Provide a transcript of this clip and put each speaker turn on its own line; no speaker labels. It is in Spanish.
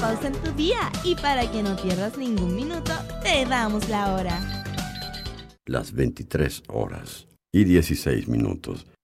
pausa en tu día y para que no pierdas ningún minuto, te damos la hora.
Las 23 horas y 16 minutos.